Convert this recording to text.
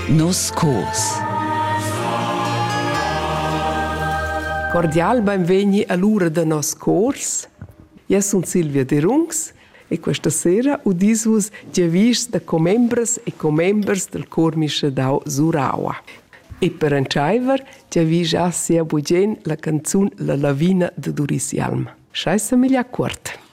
Nos cors. Cordial benvegni all'ura de nos cors. Io sono Silvia De Rungs e questa sera udisvus giavis da comembres e comembers del cor Mischedau Suraua. E per encaiver giavis assia bugen la canzun La Lavina de Doris Jalm. Scheisse miglia cuort.